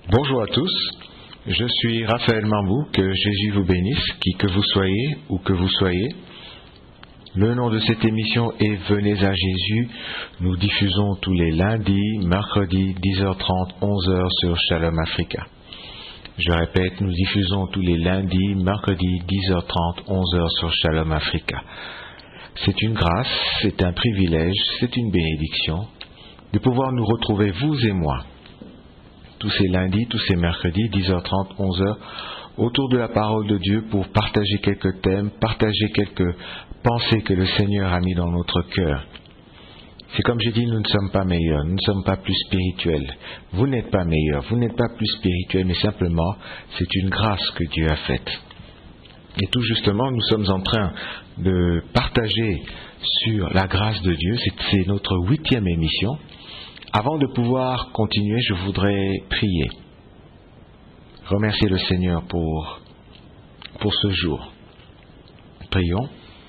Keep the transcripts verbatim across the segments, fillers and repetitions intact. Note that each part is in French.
Bonjour à tous, je suis Raphaël Mambou, que Jésus vous bénisse, qui que vous soyez ou que vous soyez. Le nom de cette émission est Venez à Jésus. Nous diffusons tous les lundis, mercredis, dix heures trente, onze heures sur Shalom Africa. Je répète, nous diffusons tous les lundis, mercredis, dix heures trente, onze heures sur Shalom Africa. C'est une grâce, c'est un privilège, c'est une bénédiction de pouvoir nous retrouver, vous et moi, tous ces lundis, tous ces mercredis, dix heures trente, onze heures, autour de la parole de Dieu pour partager quelques thèmes, partager quelques pensées que le Seigneur a mis dans notre cœur. C'est comme j'ai dit, nous ne sommes pas meilleurs, nous ne sommes pas plus spirituels. Vous n'êtes pas meilleurs, vous n'êtes pas plus spirituels, mais simplement, c'est une grâce que Dieu a faite. Et tout justement, nous sommes en train de partager sur la grâce de Dieu, c'est, c'est notre huitième émission. Avant de pouvoir continuer, je voudrais prier. Remercier le Seigneur pour, pour ce jour. Prions.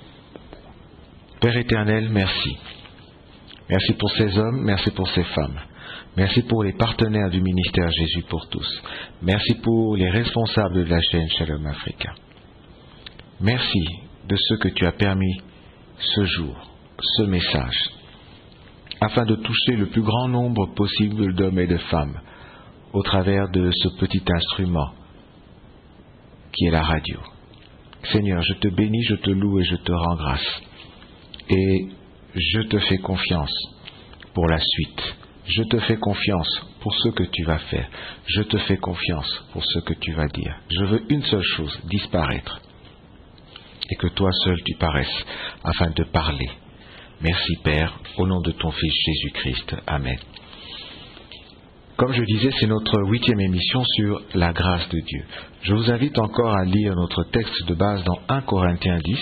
Père éternel, merci. Merci pour ces hommes, merci pour ces femmes. Merci pour les partenaires du ministère Jésus pour tous. Merci pour les responsables de la chaîne Shalom Africa. Merci de ce que tu as permis ce jour, ce message, afin de toucher le plus grand nombre possible d'hommes et de femmes au travers de ce petit instrument qui est la radio. Seigneur, je te bénis, je te loue et je te rends grâce. Et je te fais confiance pour la suite. Je te fais confiance pour ce que tu vas faire. Je te fais confiance pour ce que tu vas dire. Je veux une seule chose, disparaître. Et que toi seul tu paraisses afin de parler. Merci Père, au nom de ton Fils Jésus-Christ. Amen. Comme je disais, c'est notre huitième émission sur la grâce de Dieu. Je vous invite encore à lire notre texte de base dans un Corinthiens dix,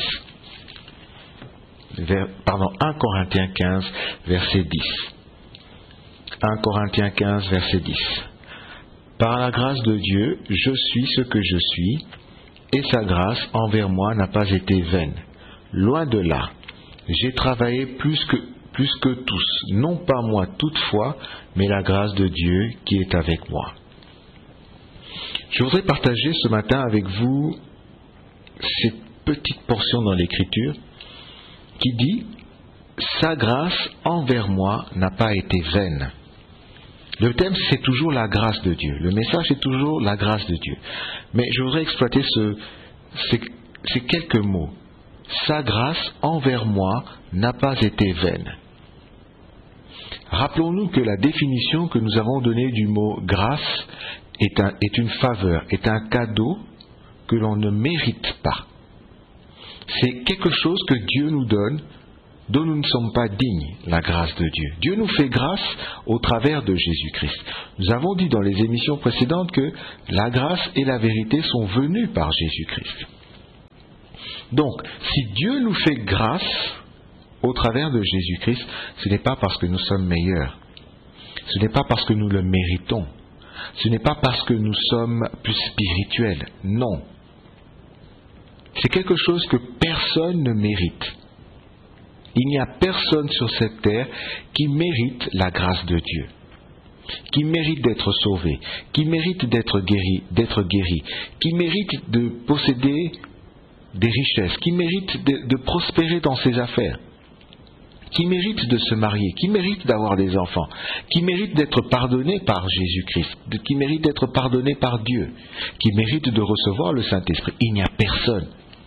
vers, pardon, un Corinthiens quinze, verset dix. un Corinthiens quinze, verset dix. Par la grâce de Dieu, je suis ce que je suis, et sa grâce envers moi n'a pas été vaine. Loin de là. J'ai travaillé plus que, plus que tous, non pas moi toutefois, mais la grâce de Dieu qui est avec moi. Je voudrais partager ce matin avec vous cette petite portion dans l'Écriture qui dit « Sa grâce envers moi n'a pas été vaine ». Le thème, c'est toujours la grâce de Dieu. Le message, c'est toujours la grâce de Dieu. Mais je voudrais exploiter ce, ces, ces quelques mots. Sa grâce envers moi n'a pas été vaine. Rappelons-nous que la définition que nous avons donnée du mot grâce est, un, est une faveur, est un cadeau que l'on ne mérite pas. C'est quelque chose que Dieu nous donne, dont nous ne sommes pas dignes, la grâce de Dieu. Dieu nous fait grâce au travers de Jésus-Christ. Nous avons dit dans les émissions précédentes que la grâce et la vérité sont venues par Jésus-Christ. Donc, si Dieu nous fait grâce au travers de Jésus-Christ, ce n'est pas parce que nous sommes meilleurs. Ce n'est pas parce que nous le méritons. Ce n'est pas parce que nous sommes plus spirituels. Non. C'est quelque chose que personne ne mérite. Il n'y a personne sur cette terre qui mérite la grâce de Dieu, qui mérite d'être sauvé, qui mérite d'être guéri, d'être guéri, qui mérite de posséder des richesses, qui mérite de, de prospérer dans ses affaires, qui mérite de se marier, qui mérite d'avoir des enfants, qui mérite d'être pardonné par Jésus-Christ, de, qui mérite d'être pardonné par Dieu, qui mérite de recevoir le Saint-Esprit. Il n'y a personne.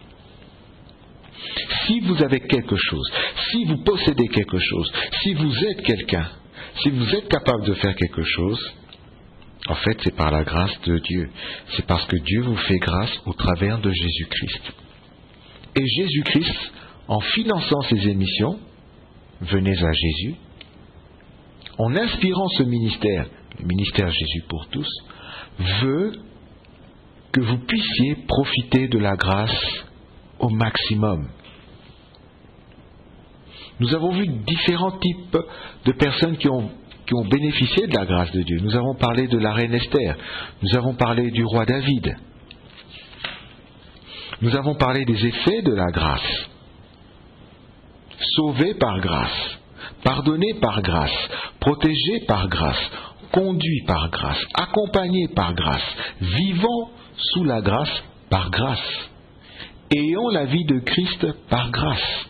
Si vous avez quelque chose, si vous possédez quelque chose, si vous êtes quelqu'un, si vous êtes capable de faire quelque chose, en fait, c'est par la grâce de Dieu. C'est parce que Dieu vous fait grâce au travers de Jésus-Christ. Et Jésus-Christ, en finançant ces émissions, Venez à Jésus, en inspirant ce ministère, le ministère Jésus pour tous, veut que vous puissiez profiter de la grâce au maximum. Nous avons vu différents types de personnes qui ont, qui ont bénéficié de la grâce de Dieu. Nous avons parlé de la reine Esther, nous avons parlé du roi David, nous avons parlé des effets de la grâce. Sauvé par grâce, pardonné par grâce, protégé par grâce, conduits par grâce, accompagnés par grâce, vivons sous la grâce par grâce, ayons la vie de Christ par grâce,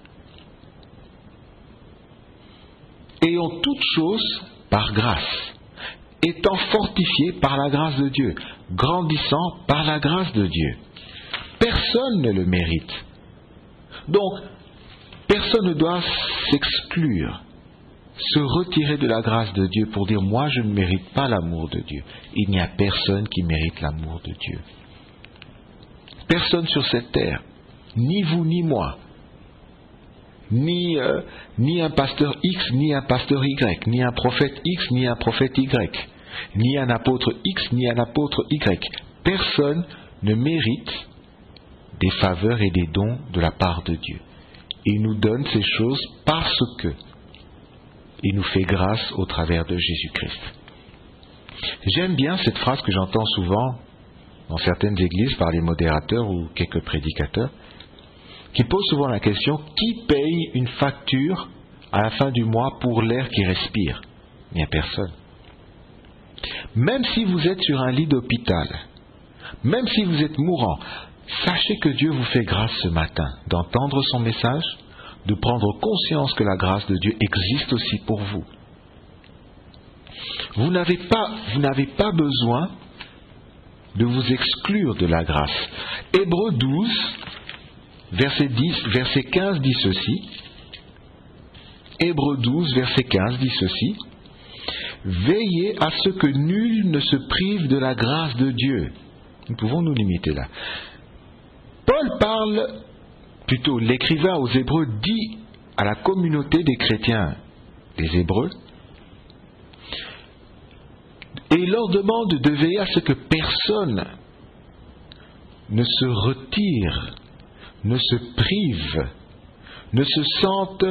ayons toutes choses par grâce, étant fortifiés par la grâce de Dieu, grandissant par la grâce de Dieu. Personne ne le mérite. Donc, personne ne doit s'exclure, se retirer de la grâce de Dieu pour dire « moi je ne mérite pas l'amour de Dieu ». Il n'y a personne qui mérite l'amour de Dieu. Personne sur cette terre, ni vous ni moi, ni, euh, ni un pasteur X, ni un pasteur Y, ni un prophète X, ni un prophète Y, ni un apôtre X, ni un apôtre Y. Personne ne mérite des faveurs et des dons de la part de Dieu. Il nous donne ces choses parce que il nous fait grâce au travers de Jésus-Christ. J'aime bien cette phrase que j'entends souvent dans certaines églises par les modérateurs ou quelques prédicateurs, qui posent souvent la question « Qui paye une facture à la fin du mois pour l'air qui respire ?» Il n'y a personne. Même si vous êtes sur un lit d'hôpital, même si vous êtes mourant, sachez que Dieu vous fait grâce ce matin d'entendre son message, de prendre conscience que la grâce de Dieu existe aussi pour vous. Vous n'avez pas, vous n'avez pas besoin de vous exclure de la grâce. Hébreux douze, verset, dix, verset quinze dit ceci. Hébreux douze, verset quinze dit ceci. Veillez à ce que nul ne se prive de la grâce de Dieu. Nous pouvons nous limiter là. Paul parle, plutôt l'écrivain aux Hébreux dit à la communauté des chrétiens des Hébreux, et il leur demande de veiller à ce que personne ne se retire, ne se prive, ne se sente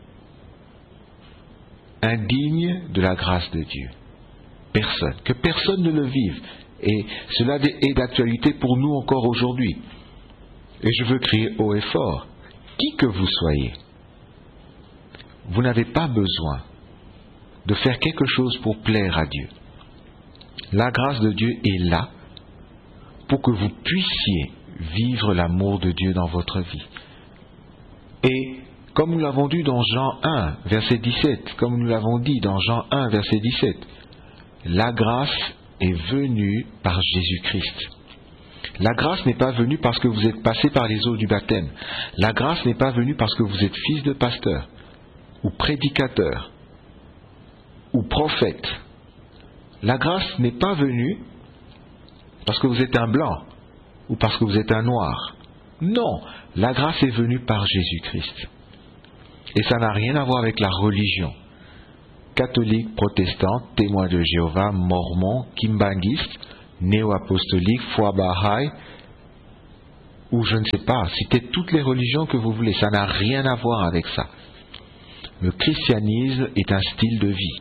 indigne de la grâce de Dieu. Personne. Que personne ne le vive. Et cela est d'actualité pour nous encore aujourd'hui. Et je veux crier haut et fort, qui que vous soyez, vous n'avez pas besoin de faire quelque chose pour plaire à Dieu. La grâce de Dieu est là pour que vous puissiez vivre l'amour de Dieu dans votre vie. Et comme nous l'avons dit dans Jean un, verset dix-sept, comme nous l'avons dit dans Jean un, verset dix-sept, la grâce est venue par Jésus-Christ. La grâce n'est pas venue parce que vous êtes passé par les eaux du baptême. La grâce n'est pas venue parce que vous êtes fils de pasteur, ou prédicateur, ou prophète. La grâce n'est pas venue parce que vous êtes un blanc, ou parce que vous êtes un noir. Non, la grâce est venue par Jésus-Christ. Et ça n'a rien à voir avec la religion. Catholique, protestant, témoin de Jéhovah, mormon, kimbangiste, néo-apostolique, foi Baha'i, ou je ne sais pas, citez toutes les religions que vous voulez, ça n'a rien à voir avec ça. Le christianisme est un style de vie.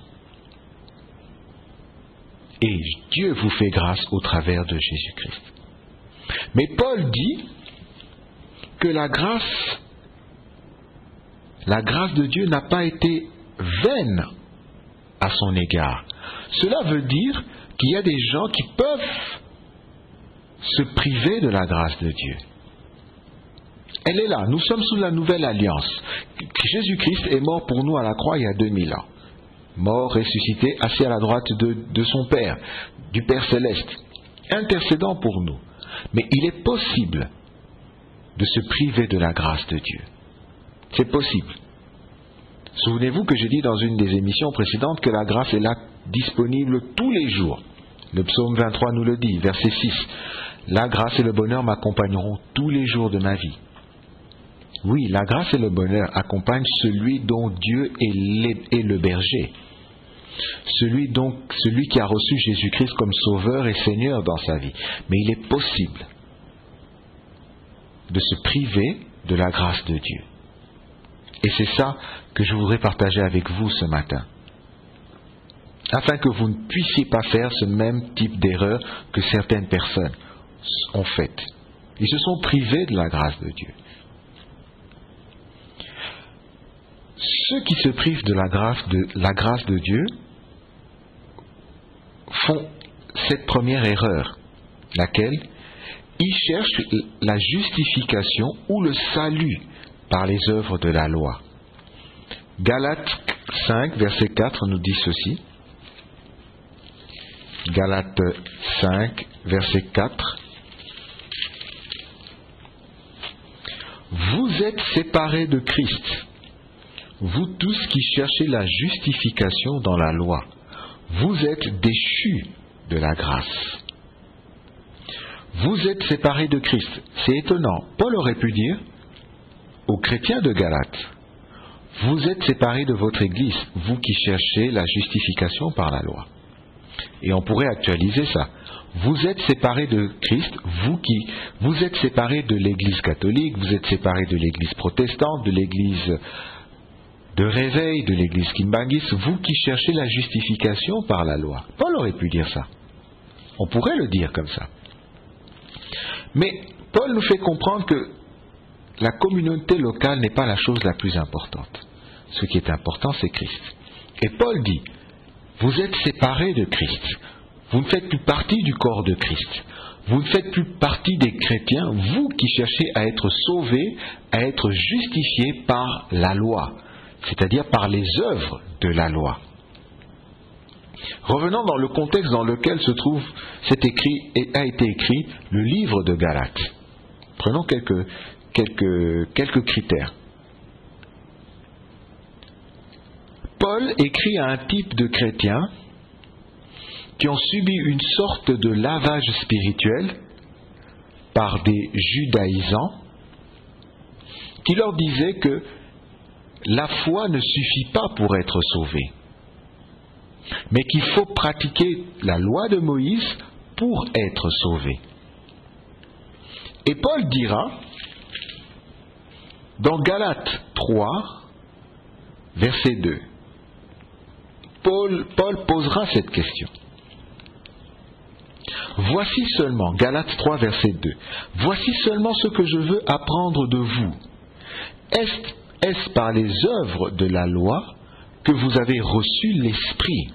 Et Dieu vous fait grâce au travers de Jésus-Christ. Mais Paul dit que la grâce, la grâce de Dieu n'a pas été vaine à son égard. Cela veut dire qu'il y a des gens qui peuvent se priver de la grâce de Dieu. Elle est là. Nous sommes sous la nouvelle alliance. Jésus-Christ est mort pour nous à la croix il y a deux mille ans. Mort, ressuscité, assis à la droite de, de son Père, du Père Céleste, intercédant pour nous. Mais il est possible de se priver de la grâce de Dieu. C'est possible. Souvenez-vous que j'ai dit dans une des émissions précédentes que la grâce est là disponible tous les jours. Le psaume vingt-trois nous le dit, verset six. La grâce et le bonheur m'accompagneront tous les jours de ma vie. Oui, la grâce et le bonheur accompagnent celui dont Dieu est le berger. Celui, donc, celui qui a reçu Jésus-Christ comme sauveur et Seigneur dans sa vie. Mais il est possible de se priver de la grâce de Dieu. Et c'est ça que je voudrais partager avec vous ce matin. Afin que vous ne puissiez pas faire ce même type d'erreur que certaines personnes ont fait. Ils se sont privés de la grâce de Dieu. Ceux qui se privent de la grâce de, la grâce de Dieu font cette première erreur. Laquelle? Ils cherchent la justification ou le salut par les œuvres de la loi. Galates cinq, verset quatre nous dit ceci. Galates cinq, verset quatre. Vous êtes séparés de Christ, vous tous qui cherchez la justification dans la loi. Vous êtes déchus de la grâce. Vous êtes séparés de Christ. C'est étonnant. Paul aurait pu dire aux chrétiens de Galates, vous êtes séparés de votre Église, vous qui cherchez la justification par la loi. Et on pourrait actualiser ça. Vous êtes séparés de Christ, vous qui, vous êtes séparés de l'Église catholique, vous êtes séparés de l'Église protestante, de l'Église de réveil, de l'Église Kimbangis, vous qui cherchez la justification par la loi. Paul aurait pu dire ça. On pourrait le dire comme ça. Mais Paul nous fait comprendre que la communauté locale n'est pas la chose la plus importante. Ce qui est important, c'est Christ. Et Paul dit, vous êtes séparés de Christ. Vous ne faites plus partie du corps de Christ. Vous ne faites plus partie des chrétiens, vous qui cherchez à être sauvés, à être justifiés par la loi, c'est-à-dire par les œuvres de la loi. Revenons dans le contexte dans lequel se trouve cet écrit et a été écrit le livre de Galates. Prenons quelques, quelques, quelques critères. Paul écrit à un type de chrétiens qui ont subi une sorte de lavage spirituel par des judaïsants qui leur disaient que la foi ne suffit pas pour être sauvé, mais qu'il faut pratiquer la loi de Moïse pour être sauvé. Et Paul dira, dans Galates trois, verset deux, Paul, Paul posera cette question. Voici seulement, Galates trois, verset deux, voici seulement ce que je veux apprendre de vous. Est-ce, est-ce par les œuvres de la loi que vous avez reçu l'Esprit,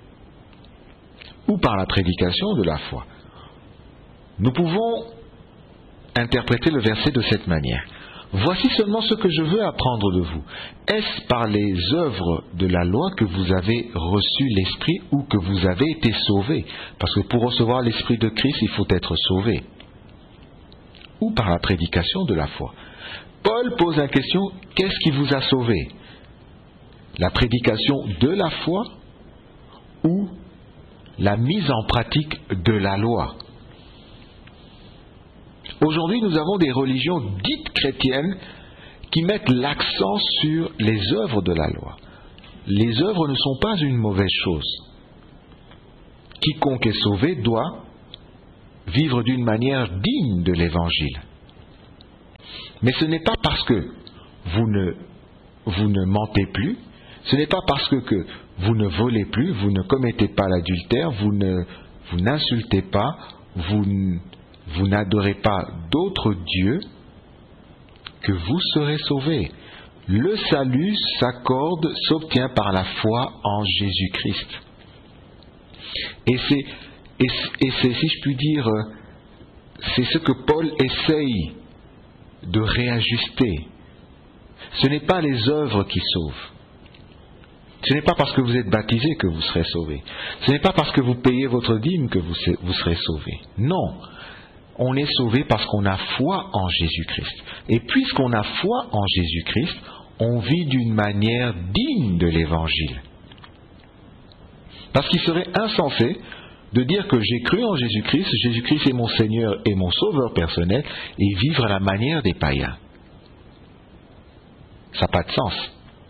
ou par la prédication de la foi? Nous pouvons interpréter le verset de cette manière. Voici seulement ce que je veux apprendre de vous. Est-ce par les œuvres de la loi que vous avez reçu l'Esprit ou que vous avez été sauvés? Parce que pour recevoir l'Esprit de Christ, il faut être sauvé. Ou par la prédication de la foi. Paul pose la question, qu'est-ce qui vous a sauvé? La prédication de la foi ou la mise en pratique de la loi? Aujourd'hui, nous avons des religions dites chrétiennes qui mettent l'accent sur les œuvres de la loi. Les œuvres ne sont pas une mauvaise chose. Quiconque est sauvé doit vivre d'une manière digne de l'Évangile. Mais ce n'est pas parce que vous ne, vous ne mentez plus, ce n'est pas parce que, que vous ne volez plus, vous ne commettez pas l'adultère, vous, ne, vous n'insultez pas, vous ne... vous n'adorez pas d'autres dieux, que vous serez sauvés. Le salut s'accorde, s'obtient par la foi en Jésus-Christ. Et c'est, et, et c'est, si je puis dire, c'est ce que Paul essaye de réajuster. Ce n'est pas les œuvres qui sauvent. Ce n'est pas parce que vous êtes baptisé que vous serez sauvés. Ce n'est pas parce que vous payez votre dîme que vous, vous serez sauvés. Non. On est sauvé parce qu'on a foi en Jésus-Christ. Et puisqu'on a foi en Jésus-Christ, on vit d'une manière digne de l'Évangile. Parce qu'il serait insensé de dire que j'ai cru en Jésus-Christ, Jésus-Christ est mon Seigneur et mon Sauveur personnel, et vivre à la manière des païens. Ça n'a pas de sens.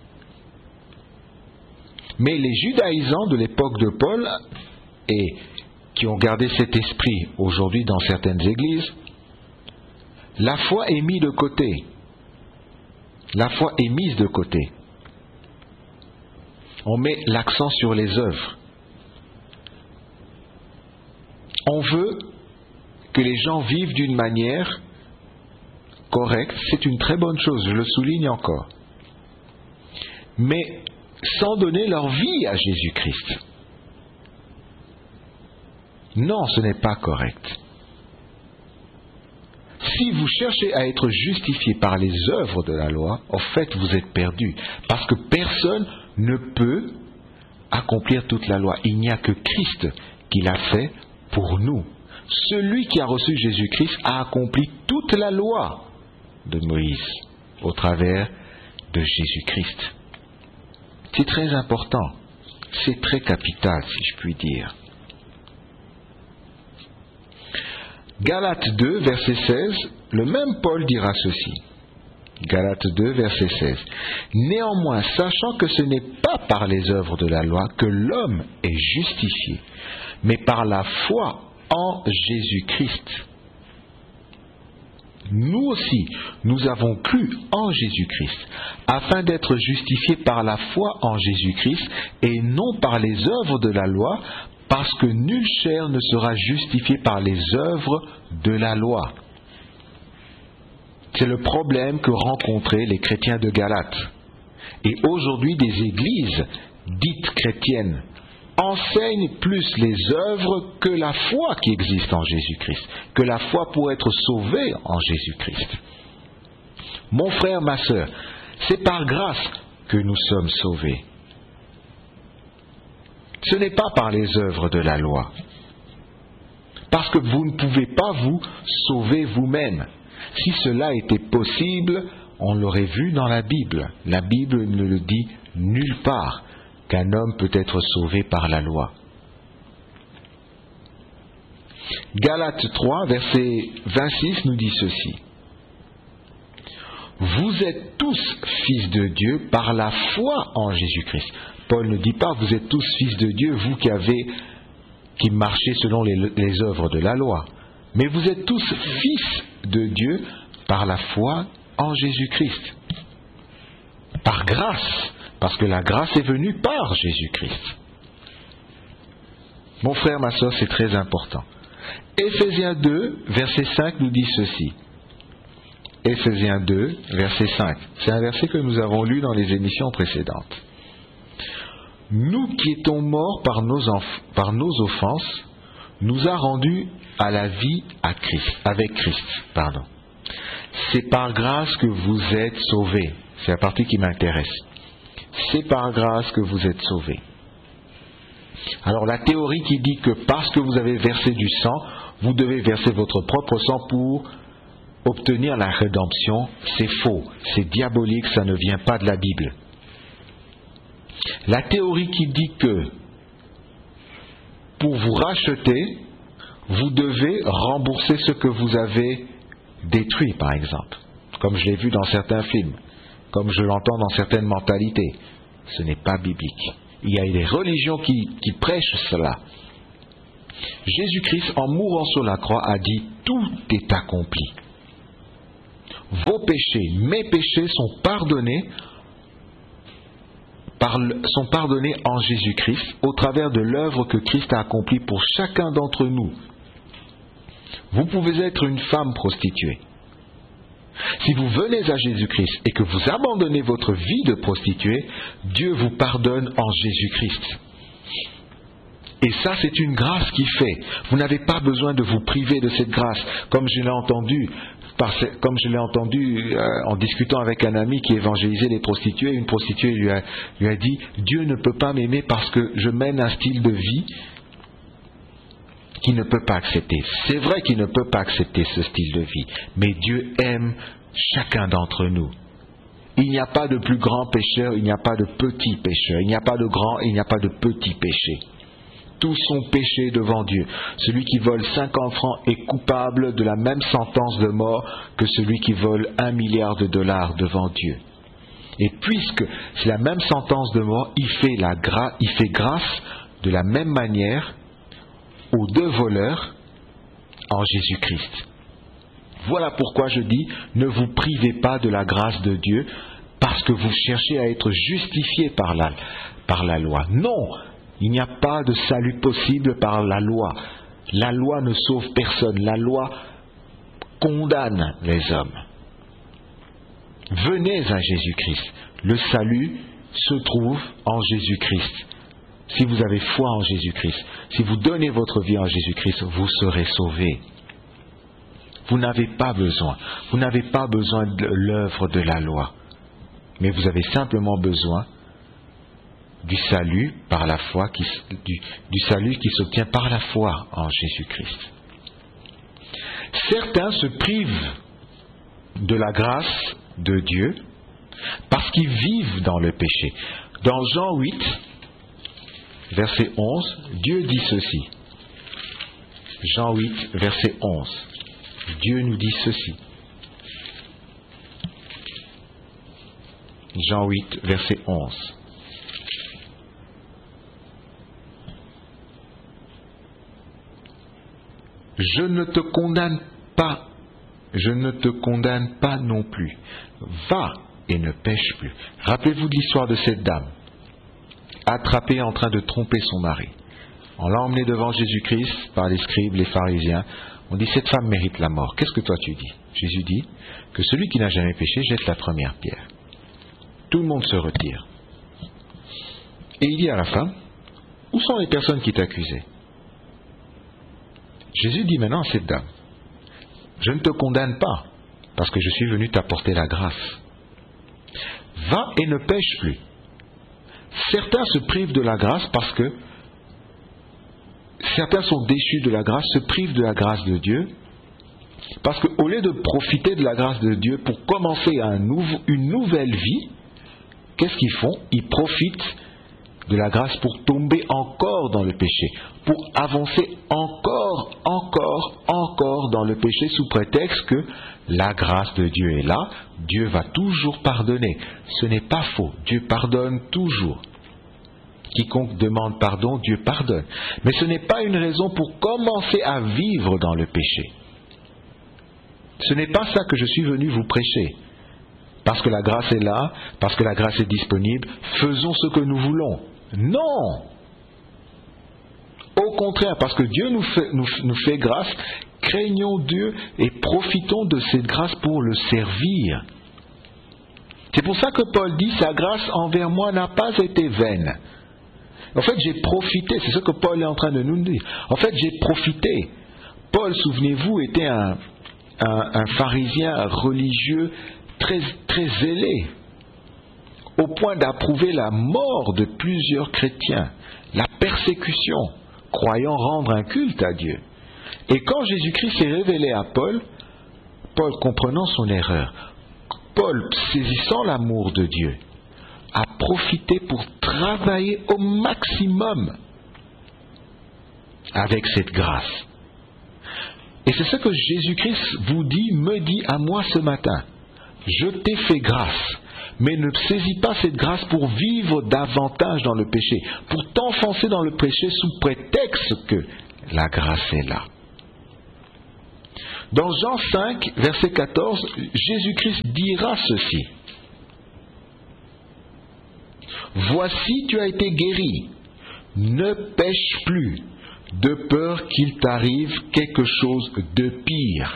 Mais les judaïsants de l'époque de Paul, et qui ont gardé cet esprit aujourd'hui dans certaines églises, la foi est mise de côté. La foi est mise de côté. On met l'accent sur les œuvres. On veut que les gens vivent d'une manière correcte. C'est une très bonne chose, je le souligne encore. Mais sans donner leur vie à Jésus-Christ. Non, ce n'est pas correct. Si vous cherchez à être justifié par les œuvres de la loi, en fait, vous êtes perdu. Parce que personne ne peut accomplir toute la loi. Il n'y a que Christ qui l'a fait pour nous. Celui qui a reçu Jésus-Christ a accompli toute la loi de Moïse au travers de Jésus-Christ. C'est très important. C'est très capital, si je puis dire. Galates deux, verset seize, le même Paul dira ceci. Galates deux, verset seize. Néanmoins, sachant que ce n'est pas par les œuvres de la loi que l'homme est justifié, mais par la foi en Jésus-Christ. Nous aussi, nous avons cru en Jésus-Christ, afin d'être justifiés par la foi en Jésus-Christ et non par les œuvres de la loi, parce que nulle chair ne sera justifiée par les œuvres de la loi. C'est le problème que rencontraient les chrétiens de Galate. Et aujourd'hui, des églises dites chrétiennes enseignent plus les œuvres que la foi qui existe en Jésus-Christ, que la foi pour être sauvé en Jésus-Christ. Mon frère, ma sœur, c'est par grâce que nous sommes sauvés. Ce n'est pas par les œuvres de la loi. Parce que vous ne pouvez pas vous sauver vous-même. Si cela était possible, on l'aurait vu dans la Bible. La Bible ne le dit nulle part qu'un homme peut être sauvé par la loi. Galates trois, verset vingt-six nous dit ceci. Vous êtes tous fils de Dieu par la foi en Jésus-Christ. Paul ne dit pas vous êtes tous fils de Dieu, vous qui avez qui marchez selon les, les œuvres de la loi. Mais vous êtes tous fils de Dieu par la foi en Jésus-Christ. Par grâce, parce que la grâce est venue par Jésus-Christ. Mon frère, ma soeur, c'est très important. Éphésiens deux, verset cinq nous dit ceci. Éphésiens deux, verset cinq. C'est un verset que nous avons lu dans les émissions précédentes. Nous qui étions morts par nos, enf- par nos offenses, nous a rendus à la vie à Christ, avec Christ. Pardon. C'est par grâce que vous êtes sauvés. C'est la partie qui m'intéresse. C'est par grâce que vous êtes sauvés. Alors la théorie qui dit que parce que vous avez versé du sang, vous devez verser votre propre sang pour obtenir la rédemption, c'est faux. C'est diabolique, ça ne vient pas de la Bible. La théorie qui dit que pour vous racheter, vous devez rembourser ce que vous avez détruit, par exemple, comme je l'ai vu dans certains films, comme je l'entends dans certaines mentalités. Ce n'est pas biblique. Il y a des religions qui, qui prêchent cela. Jésus-Christ, en mourant sur la croix, a dit « Tout est accompli ». Vos péchés, mes péchés sont pardonnés sont pardonnés en Jésus-Christ au travers de l'œuvre que Christ a accomplie pour chacun d'entre nous. Vous pouvez être une femme prostituée. Si vous venez à Jésus-Christ et que vous abandonnez votre vie de prostituée, Dieu vous pardonne en Jésus-Christ. Et ça, c'est une grâce qui fait. Vous n'avez pas besoin de vous priver de cette grâce, comme je l'ai entendu. Parce, comme je l'ai entendu euh, en discutant avec un ami qui évangélisait les prostituées, une prostituée lui a, lui a dit « Dieu ne peut pas m'aimer parce que je mène un style de vie qu'il ne peut pas accepter. » C'est vrai qu'il ne peut pas accepter ce style de vie, mais Dieu aime chacun d'entre nous. Il n'y a pas de plus grand pécheur, il n'y a pas de petit pécheur, il n'y a pas de grand et il n'y a pas de petit péché. Tous sont péchés devant Dieu. Celui qui vole cinquante francs est coupable de la même sentence de mort que celui qui vole un milliard de dollars devant Dieu. Et puisque c'est la même sentence de mort, il fait, la gra- il fait grâce de la même manière aux deux voleurs en Jésus-Christ. Voilà pourquoi je dis, ne vous privez pas de la grâce de Dieu parce que vous cherchez à être justifié par la, par la loi. Non! Il n'y a pas de salut possible par la loi. La loi ne sauve personne. La loi condamne les hommes. Venez à Jésus-Christ. Le salut se trouve en Jésus-Christ. Si vous avez foi en Jésus-Christ, si vous donnez votre vie en Jésus-Christ, vous serez sauvés. Vous n'avez pas besoin, vous n'avez pas besoin de l'œuvre de la loi, mais vous avez simplement besoin du salut par la foi, qui, du, du salut qui s'obtient par la foi en Jésus-Christ. Certains se privent de la grâce de Dieu parce qu'ils vivent dans le péché. Dans Jean huit, verset onze, Dieu dit ceci. Jean huit, verset onze. Dieu nous dit ceci. Jean huit, verset onze. Je ne te condamne pas, je ne te condamne pas non plus. Va et ne pêche plus. Rappelez-vous de l'histoire de cette dame, attrapée en train de tromper son mari. On l'a emmenée devant Jésus-Christ par les scribes, les pharisiens. On dit, cette femme mérite la mort. Qu'est-ce que toi tu dis? Jésus dit que celui qui n'a jamais péché jette la première pierre. Tout le monde se retire. Et il dit à la femme, où sont les personnes qui t'accusaient? Jésus dit maintenant à cette dame, je ne te condamne pas, parce que je suis venu t'apporter la grâce. Va et ne pêche plus. Certains se privent de la grâce parce que certains sont déchus de la grâce, se privent de la grâce de Dieu, parce qu'au lieu de profiter de la grâce de Dieu pour commencer un nouveau, une nouvelle vie, qu'est-ce qu'ils font? Ils profitent de la grâce pour tomber encore dans le péché, pour avancer encore, encore, encore dans le péché sous prétexte que la grâce de Dieu est là, Dieu va toujours pardonner. Ce n'est pas faux, Dieu pardonne toujours. Quiconque demande pardon, Dieu pardonne. Mais ce n'est pas une raison pour commencer à vivre dans le péché. Ce n'est pas ça que je suis venu vous prêcher. Parce que la grâce est là, parce que la grâce est disponible, faisons ce que nous voulons. Non! Au contraire, parce que Dieu nous fait, nous, nous fait grâce, craignons Dieu et profitons de cette grâce pour le servir. C'est pour ça que Paul dit, sa grâce envers moi n'a pas été vaine. En fait, j'ai profité, c'est ce que Paul est en train de nous dire. En fait, j'ai profité. Paul, souvenez-vous, était un, un, un pharisien religieux très, très zélé, au point d'approuver la mort de plusieurs chrétiens, la persécution, croyant rendre un culte à Dieu. Et quand Jésus-Christ s'est révélé à Paul, Paul comprenant son erreur, Paul saisissant l'amour de Dieu, a profité pour travailler au maximum avec cette grâce. Et c'est ce que Jésus-Christ vous dit, me dit à moi ce matin. Je t'ai fait grâce, mais ne saisis pas cette grâce pour vivre davantage dans le péché, pour t'enfoncer dans le péché sous prétexte que la grâce est là. Dans Jean cinq, verset quatorze, Jésus-Christ dira ceci. Voici, tu as été guéri. Ne pêche plus, de peur qu'il t'arrive quelque chose de pire.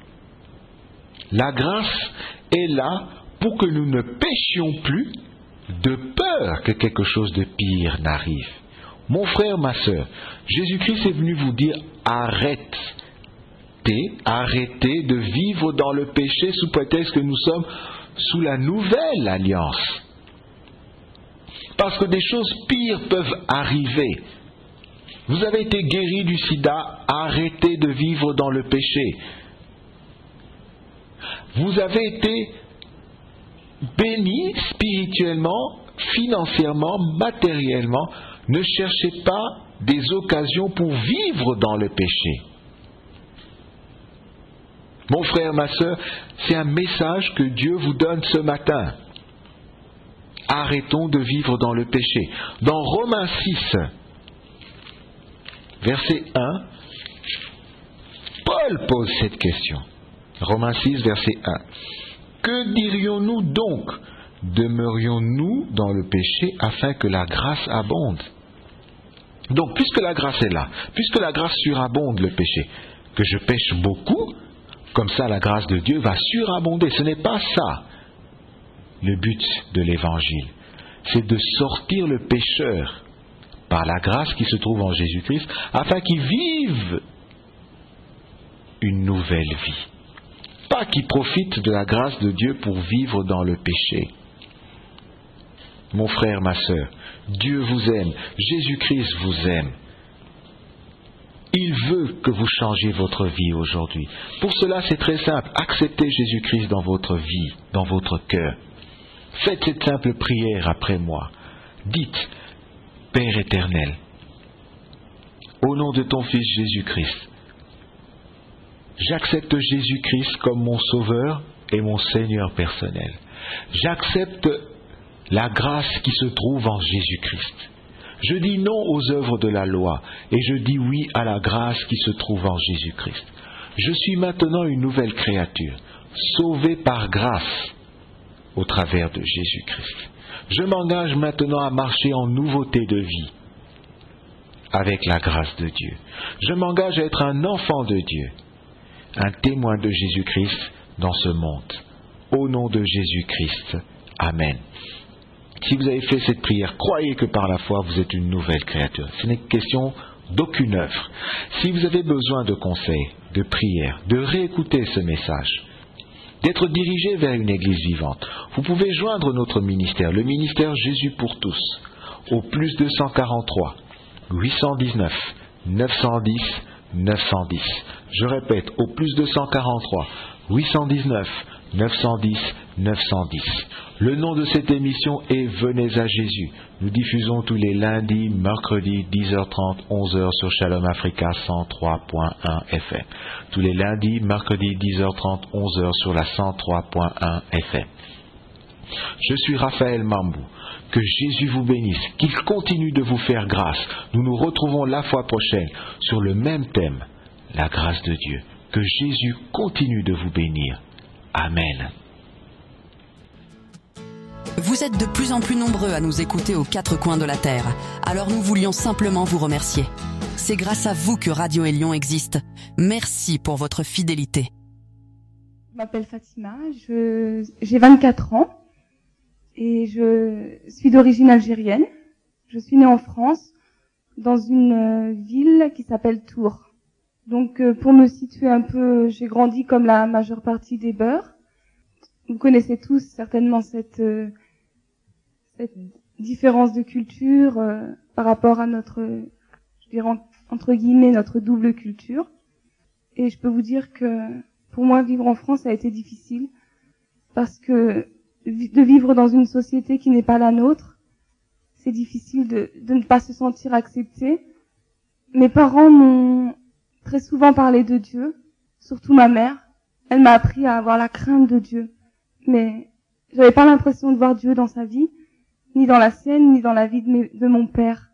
La grâce est là pour que nous ne péchions plus, de peur que quelque chose de pire n'arrive. Mon frère, ma sœur, Jésus-Christ est venu vous dire, arrête. Arrêtez de vivre dans le péché sous prétexte que nous sommes sous la nouvelle alliance. Parce que des choses pires peuvent arriver. Vous avez été guéri du sida, arrêtez de vivre dans le péché. Vous avez été béni spirituellement, financièrement, matériellement. Ne cherchez pas des occasions pour vivre dans le péché. Mon frère, ma sœur, c'est un message que Dieu vous donne ce matin. Arrêtons de vivre dans le péché. Dans Romains six, verset un, Paul pose cette question. Romains six, verset un. Que dirions-nous donc? Demeurions-nous dans le péché afin que la grâce abonde? Donc, puisque la grâce est là, puisque la grâce surabonde le péché, que je pêche beaucoup, comme ça la grâce de Dieu va surabonder. Ce n'est pas ça le but de l'évangile. C'est de sortir le pécheur par la grâce qui se trouve en Jésus-Christ, afin qu'ils vivent une nouvelle vie. Pas qu'ils profitent de la grâce de Dieu pour vivre dans le péché. Mon frère, ma sœur, Dieu vous aime, Jésus-Christ vous aime. Il veut que vous changiez votre vie aujourd'hui. Pour cela, c'est très simple. Acceptez Jésus-Christ dans votre vie, dans votre cœur. Faites cette simple prière après moi. Dites, Père éternel, au nom de ton Fils Jésus-Christ, j'accepte Jésus-Christ comme mon Sauveur et mon Seigneur personnel. J'accepte la grâce qui se trouve en Jésus-Christ. Je dis non aux œuvres de la loi et je dis oui à la grâce qui se trouve en Jésus-Christ. Je suis maintenant une nouvelle créature, sauvée par grâce au travers de Jésus-Christ. Je m'engage maintenant à marcher en nouveauté de vie avec la grâce de Dieu. Je m'engage à être un enfant de Dieu, un témoin de Jésus-Christ dans ce monde. Au nom de Jésus-Christ. Amen. Si vous avez fait cette prière, croyez que par la foi, vous êtes une nouvelle créature. Ce n'est question d'aucune œuvre. Si vous avez besoin de conseils, de prières, de réécouter ce message, d'être dirigé vers une église vivante, vous pouvez joindre notre ministère, le ministère Jésus pour tous, au plus deux cent quarante-trois, huit cent dix-neuf, neuf cent dix, neuf cent dix. Je répète, au plus deux cent quarante-trois, huit cent dix-neuf, neuf cent dix, neuf cent dix. Le nom de cette émission est Venez à Jésus. Nous diffusons tous les lundis, mercredis, dix heures trente, onze heures sur Shalom Africa cent trois point un F M. Tous les lundis, mercredis, dix heures trente, onze heures sur la cent trois point un F M. Je suis Raphaël Mambou. Que Jésus vous bénisse, qu'il continue de vous faire grâce. Nous nous retrouvons la fois prochaine sur le même thème, la grâce de Dieu. Que Jésus continue de vous bénir. Amen. Vous êtes de plus en plus nombreux à nous écouter aux quatre coins de la Terre. Alors nous voulions simplement vous remercier. C'est grâce à vous que Radio Élion existe. Merci pour votre fidélité. Je m'appelle Fatima, je, j'ai vingt-quatre ans et je suis d'origine algérienne. Je suis née en France, dans une ville qui s'appelle Tours. Donc euh, pour me situer un peu, j'ai grandi comme la majeure partie des beurs. Vous connaissez tous certainement cette, euh, cette différence de culture euh, par rapport à notre, je dirais entre guillemets, notre double culture. Et je peux vous dire que pour moi, vivre en France a été difficile parce que de vivre dans une société qui n'est pas la nôtre, c'est difficile de, de ne pas se sentir accepté. Mes parents m'ont très souvent parlé de Dieu, surtout ma mère. Elle m'a appris à avoir la crainte de Dieu. Mais j'avais pas l'impression de voir Dieu dans sa vie, ni dans la sienne, ni dans la vie de, mes, de mon père.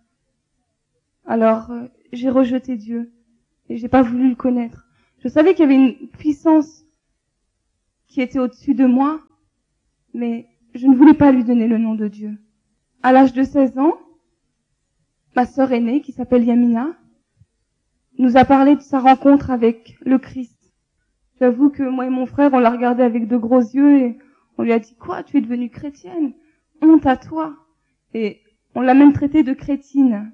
Alors, euh, j'ai rejeté Dieu et j'ai pas voulu le connaître. Je savais qu'il y avait une puissance qui était au-dessus de moi, mais je ne voulais pas lui donner le nom de Dieu. À l'âge de seize ans, ma sœur aînée, qui s'appelle Yamina, nous a parlé de sa rencontre avec le Christ. J'avoue que moi et mon frère, on l'a regardé avec de gros yeux et on lui a dit « Quoi, tu es devenue chrétienne? Honte à toi !» Et on l'a même traitée de crétine.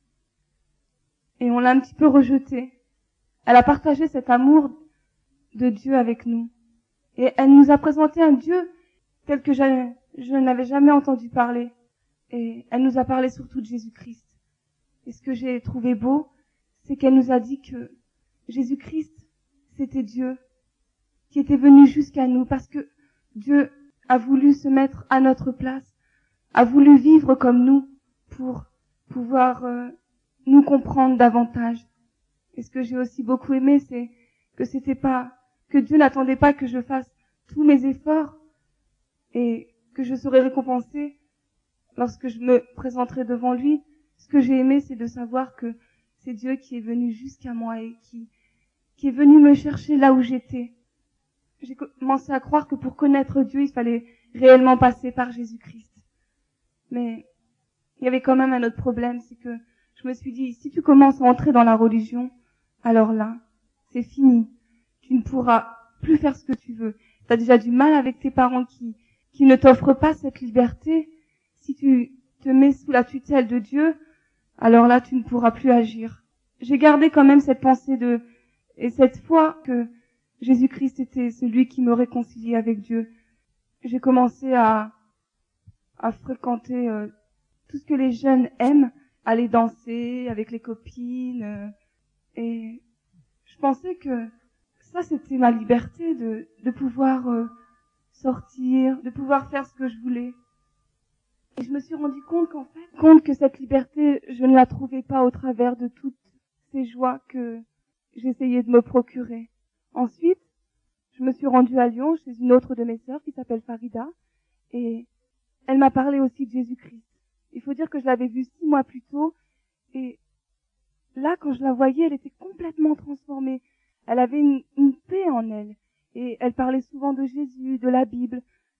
Et on l'a un petit peu rejetée. Elle a partagé cet amour de Dieu avec nous. Et elle nous a présenté un Dieu tel que je, je n'avais jamais entendu parler. Et elle nous a parlé surtout de Jésus-Christ. Et ce que j'ai trouvé beau, c'est qu'elle nous a dit que Jésus-Christ, c'était Dieu qui était venu jusqu'à nous parce que Dieu a voulu se mettre à notre place, a voulu vivre comme nous pour pouvoir euh, nous comprendre davantage. Et ce que j'ai aussi beaucoup aimé, c'est que c'était pas, que Dieu n'attendait pas que je fasse tous mes efforts et que je serais récompensée lorsque je me présenterai devant lui. Ce que j'ai aimé, c'est de savoir que c'est Dieu qui est venu jusqu'à moi et qui, qui est venu me chercher là où j'étais. J'ai commencé à croire que pour connaître Dieu, il fallait réellement passer par Jésus-Christ. Mais il y avait quand même un autre problème, c'est que je me suis dit, si tu commences à entrer dans la religion, alors là, c'est fini. Tu ne pourras plus faire ce que tu veux. Tu as déjà du mal avec tes parents qui, qui ne t'offrent pas cette liberté. Si tu te mets sous la tutelle de Dieu, alors là tu ne pourras plus agir. J'ai gardé quand même cette pensée de et cette foi que Jésus-Christ était celui qui me réconciliait avec Dieu. J'ai commencé à à fréquenter euh, tout ce que les jeunes aiment, aller danser avec les copines euh, et je pensais que ça c'était ma liberté de de pouvoir euh, sortir, de pouvoir faire ce que je voulais. Et je me suis rendu compte qu'en fait, compte que cette liberté, je ne la trouvais pas au travers de toutes ces joies que j'essayais de me procurer. Ensuite, je me suis rendue à Lyon chez une autre de mes sœurs qui s'appelle Farida et elle m'a parlé aussi de Jésus-Christ. Il faut dire que je l'avais vue six mois plus tôt et là, quand je la voyais, elle était complètement transformée. Elle avait une, une paix en elle et elle parlait souvent de Jésus, de la Bible.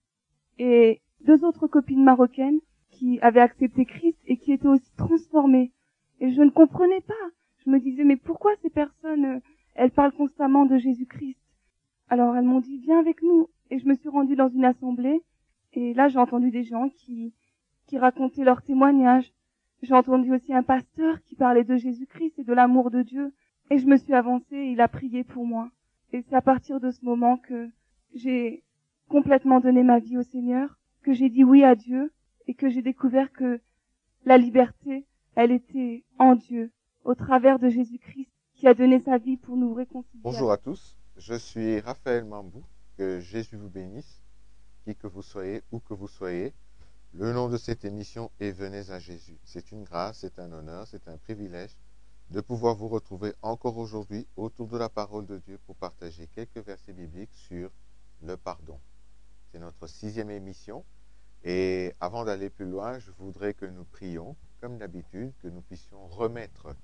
Et deux autres copines marocaines qui avaient accepté Christ et qui étaient aussi transformées. Et je ne comprenais pas. Je me disais, mais pourquoi ces personnes, euh, elles parlent constamment de Jésus-Christ? Alors elles m'ont dit, viens avec nous. Et je me suis rendue dans une assemblée. Et là, j'ai entendu des gens qui, qui racontaient leurs témoignages. J'ai entendu aussi un pasteur qui parlait de Jésus-Christ et de l'amour de Dieu. Et je me suis avancée et il a prié pour moi. Et c'est à partir de ce moment que j'ai complètement donné ma vie au Seigneur, que j'ai dit oui à Dieu et que j'ai découvert que la liberté, elle était en Dieu, au travers de Jésus-Christ qui a donné sa vie pour nous réconcilier. Bonjour à tous, je suis Raphaël Mambou, que Jésus vous bénisse, qui que vous soyez, où que vous soyez. Le nom de cette émission est Venez à Jésus. C'est une grâce, c'est un honneur, c'est un privilège de pouvoir vous retrouver encore aujourd'hui autour de la parole de Dieu pour partager quelques versets bibliques sur le pardon. C'est notre sixième émission et avant d'aller plus loin, je voudrais que nous prions, comme d'habitude, que nous puissions remettre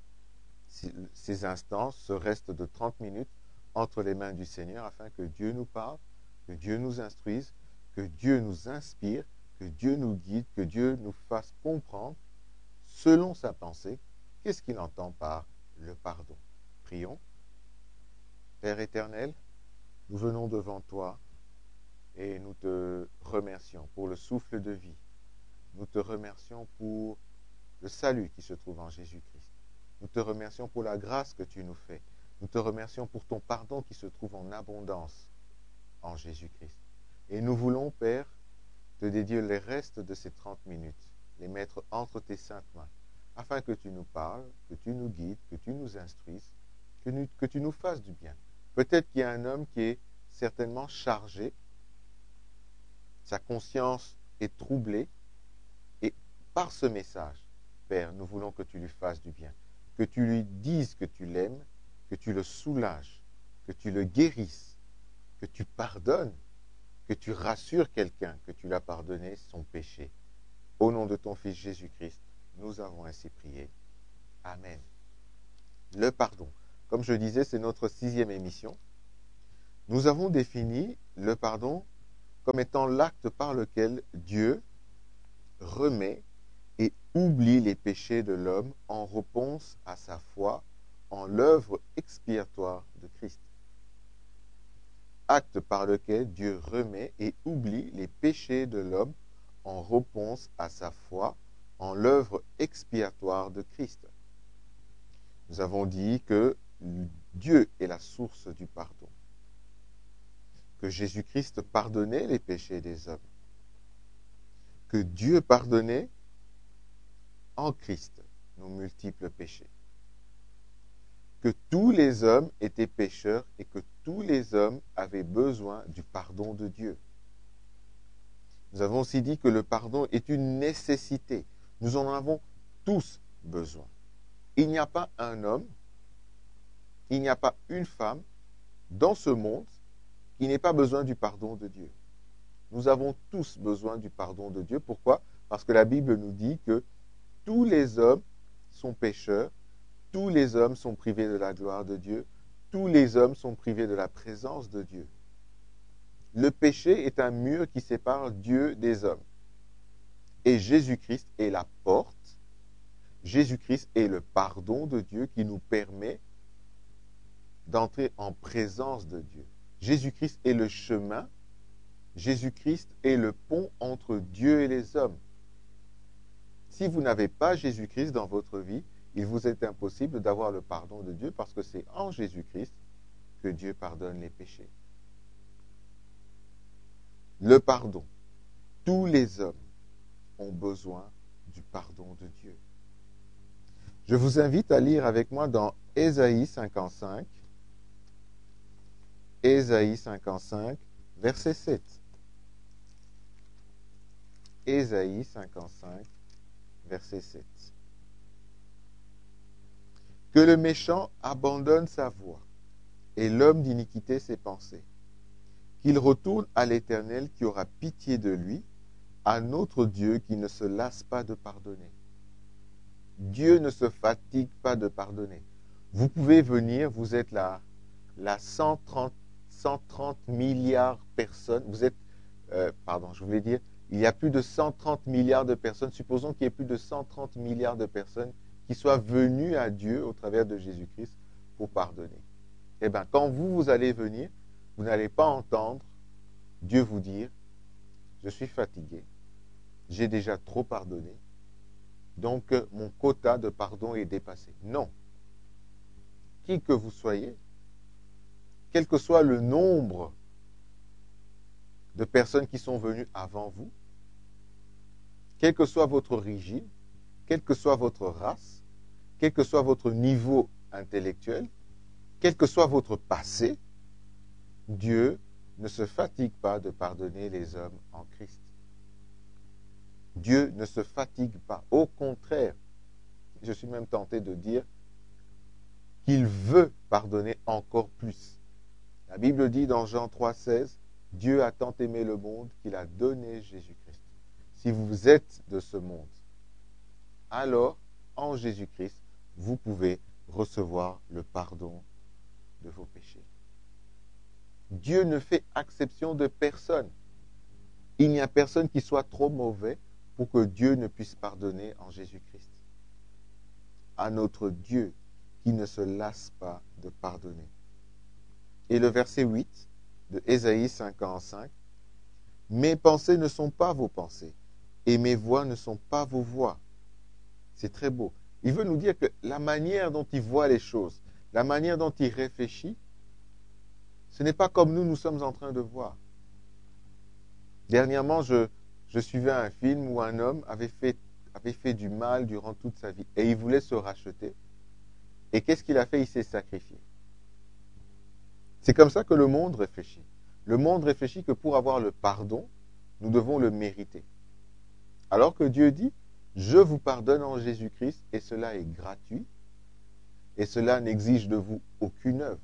ces instants, ce reste de trente minutes, entre les mains du Seigneur afin que Dieu nous parle, que Dieu nous instruise, que Dieu nous inspire, que Dieu nous guide, que Dieu nous fasse comprendre, selon sa pensée, qu'est-ce qu'il entend par le pardon. Prions. Père éternel, nous venons devant toi et nous te remercions pour le souffle de vie. Nous te remercions pour le salut qui se trouve en Jésus-Christ. Nous te remercions pour la grâce que tu nous fais. Nous te remercions pour ton pardon qui se trouve en abondance en Jésus-Christ. Et nous voulons, Père, te dédier les restes de ces trente minutes, les mettre entre tes saintes mains, afin que tu nous parles, que tu nous guides, que tu nous instruises, que, nous, que tu nous fasses du bien. Peut-être qu'il y a un homme qui est certainement chargé, sa conscience est troublée, et par ce message, Père, nous voulons que tu lui fasses du bien, que tu lui dises que tu l'aimes, que tu le soulages, que tu le guérisses, que tu pardonnes, que tu rassures quelqu'un que tu l'as pardonné son péché. Au nom de ton Fils Jésus-Christ, nous avons ainsi prié. Amen. Le pardon. Comme je disais, c'est notre sixième émission. Nous avons défini le pardon comme étant l'acte par lequel Dieu remet et oublie les péchés de l'homme en réponse à sa foi en l'œuvre expiatoire de Christ. Acte par lequel Dieu remet et oublie les péchés de l'homme en réponse à sa foi en l'œuvre expiatoire de Christ. Nous avons dit que Dieu est la source du pardon, que Jésus-Christ pardonnait les péchés des hommes, que Dieu pardonnait en Christ nos multiples péchés, que tous les hommes étaient pécheurs et que tous les hommes avaient besoin du pardon de Dieu. Nous avons aussi dit que le pardon est une nécessité. Nous en avons tous besoin. Il n'y a pas un homme, il n'y a pas une femme dans ce monde qui n'ait pas besoin du pardon de Dieu. Nous avons tous besoin du pardon de Dieu. Pourquoi? Parce que la Bible nous dit que tous les hommes sont pécheurs, tous les hommes sont privés de la gloire de Dieu, tous les hommes sont privés de la présence de Dieu. Le péché est un mur qui sépare Dieu des hommes. Et Jésus-Christ est la porte. Jésus-Christ est le pardon de Dieu qui nous permet d'entrer en présence de Dieu. Jésus-Christ est le chemin. Jésus-Christ est le pont entre Dieu et les hommes. Si vous n'avez pas Jésus-Christ dans votre vie, il vous est impossible d'avoir le pardon de Dieu parce que c'est en Jésus-Christ que Dieu pardonne les péchés. Le pardon. Tous les hommes ont besoin du pardon de Dieu. Je vous invite à lire avec moi dans Ésaïe cinquante-cinq, Ésaïe cinquante-cinq, verset sept. Ésaïe cinquante-cinq, verset sept. Que le méchant abandonne sa voie et l'homme d'iniquité ses pensées. Qu'il retourne à l'Éternel qui aura pitié de lui, à notre Dieu qui ne se lasse pas de pardonner. Dieu ne se fatigue pas de pardonner. Vous pouvez venir, vous êtes là, là cent trente milliards de personnes, vous êtes, euh, pardon, je voulais dire, il y a plus de cent trente milliards de personnes, supposons qu'il y ait plus de cent trente milliards de personnes qui soient venues à Dieu au travers de Jésus-Christ pour pardonner. Eh bien, quand vous, vous allez venir, vous n'allez pas entendre Dieu vous dire, je suis fatigué, j'ai déjà trop pardonné, donc mon quota de pardon est dépassé. Non. Qui que vous soyez, quel que soit le nombre de personnes qui sont venues avant vous, quelle que soit votre origine, quelle que soit votre race, quel que soit votre niveau intellectuel, quel que soit votre passé, Dieu ne se fatigue pas de pardonner les hommes en Christ. Dieu ne se fatigue pas. Au contraire, je suis même tenté de dire qu'il veut pardonner encore plus. La Bible dit dans Jean trois, seize, Dieu a tant aimé le monde qu'il a donné Jésus-Christ. Si vous êtes de ce monde, alors en Jésus-Christ, vous pouvez recevoir le pardon de vos péchés. Dieu ne fait exception de personne. Il n'y a personne qui soit trop mauvais pour que Dieu ne puisse pardonner en Jésus-Christ. À notre Dieu qui ne se lasse pas de pardonner. Et le verset huit de Ésaïe cinquante-cinq, « Mes pensées ne sont pas vos pensées, et mes voix ne sont pas vos voix. » C'est très beau. Il veut nous dire que la manière dont il voit les choses, la manière dont il réfléchit, ce n'est pas comme nous, nous sommes en train de voir. Dernièrement, je, je suivais un film où un homme avait fait, avait fait du mal durant toute sa vie et il voulait se racheter. Et qu'est-ce qu'il a fait? Il s'est sacrifié. C'est comme ça que le monde réfléchit. Le monde réfléchit que pour avoir le pardon, nous devons le mériter. Alors que Dieu dit, je vous pardonne en Jésus-Christ et cela est gratuit et cela n'exige de vous aucune œuvre.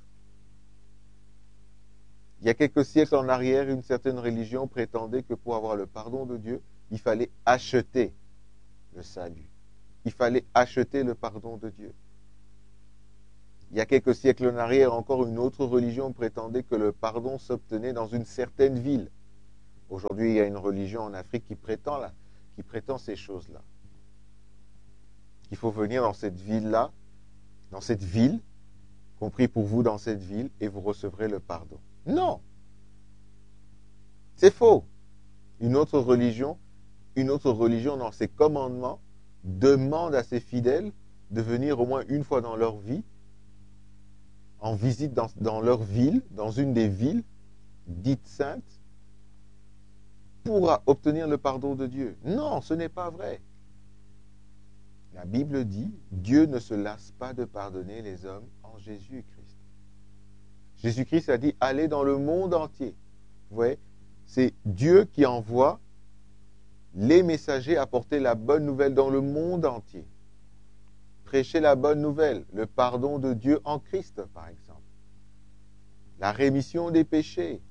Il y a quelques siècles en arrière, une certaine religion prétendait que pour avoir le pardon de Dieu, il fallait acheter le salut. Il fallait acheter le pardon de Dieu. Il y a quelques siècles en arrière, encore une autre religion prétendait que le pardon s'obtenait dans une certaine ville. Aujourd'hui, il y a une religion en Afrique qui prétend, là, qui prétend ces choses-là. Il faut venir dans cette ville-là, dans cette ville, compris pour vous dans cette ville, et vous recevrez le pardon. Non. C'est faux. Une autre religion, une autre religion dans ses commandements demande à ses fidèles de venir au moins une fois dans leur vie, en visite dans, dans leur ville, dans une des villes dites saintes, pour obtenir le pardon de Dieu. Non, ce n'est pas vrai. La Bible dit, Dieu ne se lasse pas de pardonner les hommes en Jésus-Christ. Jésus-Christ a dit, allez dans le monde entier. Vous voyez, c'est Dieu qui envoie les messagers apporter la bonne nouvelle dans le monde entier. Prêcher la bonne nouvelle, le pardon de Dieu en Christ, par exemple. La rémission des péchés.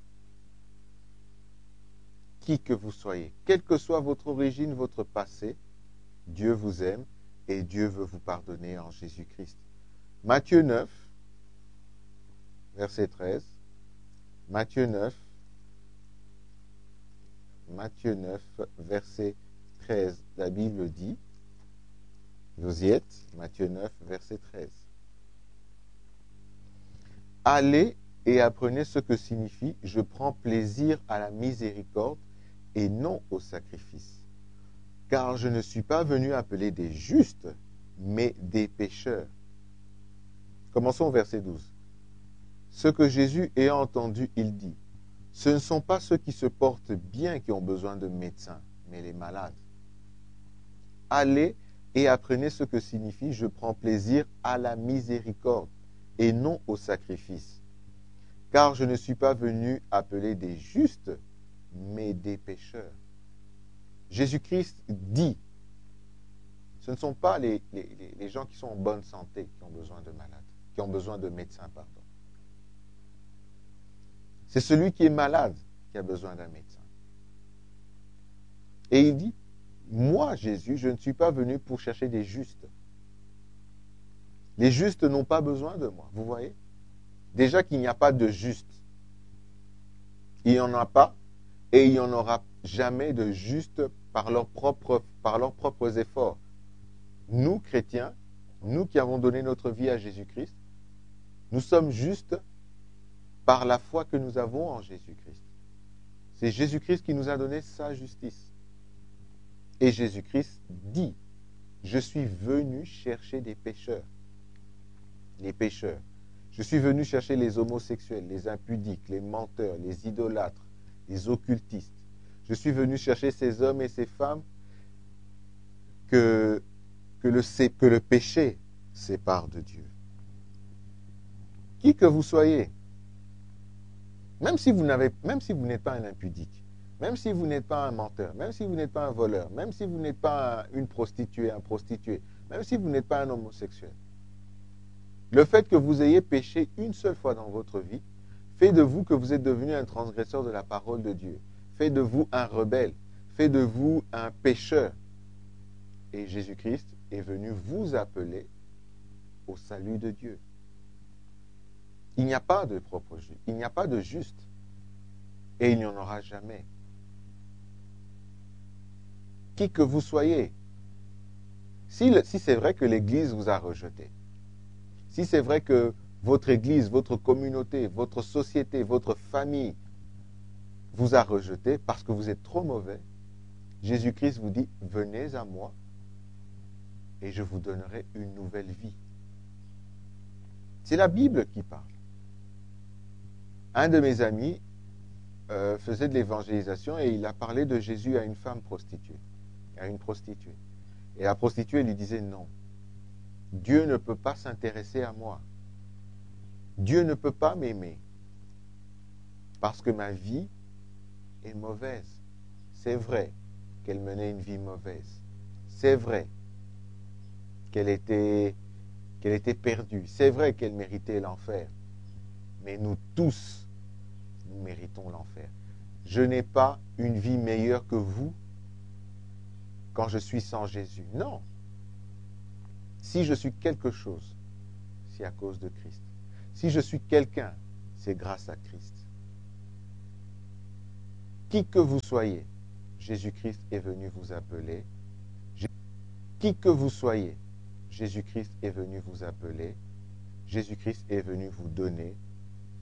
Qui que vous soyez, quelle que soit votre origine, votre passé, Dieu vous aime et Dieu veut vous pardonner en Jésus-Christ. Matthieu neuf, verset treize. Matthieu neuf, Matthieu neuf, verset treize. La Bible dit, vous y êtes, Matthieu neuf, verset treize. Allez et apprenez ce que signifie « Je prends plaisir à la miséricorde et non au sacrifice ». car je ne suis pas venu appeler des justes, mais des pécheurs. Commençons au verset douze. Ce que Jésus ayant entendu, il dit, ce ne sont pas ceux qui se portent bien qui ont besoin de médecins, mais les malades. Allez et apprenez ce que signifie « je prends plaisir à la miséricorde » et non au sacrifice. Car je ne suis pas venu appeler des justes, mais des pécheurs. Jésus-Christ dit, ce ne sont pas les, les, les gens qui sont en bonne santé qui ont besoin de malades, qui ont besoin de médecins, pardon. C'est celui qui est malade qui a besoin d'un médecin. Et il dit, moi, Jésus, je ne suis pas venu pour chercher des justes. Les justes n'ont pas besoin de moi, vous voyez? Déjà qu'il n'y a pas de justes. Il n'y en a pas et il n'y en aura jamais de justes par leurs propres, par leurs propres efforts. Nous, chrétiens, nous qui avons donné notre vie à Jésus-Christ, nous sommes justes par la foi que nous avons en Jésus-Christ. C'est Jésus-Christ qui nous a donné sa justice. Et Jésus-Christ dit, je suis venu chercher des pécheurs. Les pécheurs. Je suis venu chercher les homosexuels, les impudiques, les menteurs, les idolâtres, les occultistes. Je suis venu chercher ces hommes et ces femmes que, que, le, que le péché sépare de Dieu. Qui que vous soyez, même si vous n'avez, même si vous n'êtes pas un impudique, même si vous n'êtes pas un menteur, même si vous n'êtes pas un voleur, même si vous n'êtes pas une prostituée, un prostitué, même si vous n'êtes pas un homosexuel, le fait que vous ayez péché une seule fois dans votre vie fait de vous que vous êtes devenu un transgresseur de la parole de Dieu, fait de vous un rebelle, fait de vous un pécheur. Et Jésus-Christ est venu vous appeler au salut de Dieu. Il n'y a pas de propre juste, il n'y a pas de juste, et il n'y en aura jamais. Qui que vous soyez, si, le, si c'est vrai que l'Église vous a rejeté, si c'est vrai que votre Église, votre communauté, votre société, votre famille vous a rejeté parce que vous êtes trop mauvais, Jésus-Christ vous dit, venez à moi et je vous donnerai une nouvelle vie. C'est la Bible qui parle. Un de mes amis euh, faisait de l'évangélisation et il a parlé de Jésus à une femme prostituée, à une prostituée. Et la prostituée lui disait non. Dieu ne peut pas s'intéresser à moi. Dieu ne peut pas m'aimer parce que ma vie est mauvaise. C'est vrai qu'elle menait une vie mauvaise. C'est vrai qu'elle était, qu'elle était perdue. C'est vrai qu'elle méritait l'enfer. Mais nous tous, nous méritons l'enfer. Je n'ai pas une vie meilleure que vous quand je suis sans Jésus. Non. Si je suis quelque chose, c'est à cause de Christ. Si je suis quelqu'un, c'est grâce à Christ. Qui que vous soyez, Jésus-Christ est venu vous appeler. Qui que vous soyez, Jésus-Christ est venu vous appeler. Jésus-Christ est venu vous donner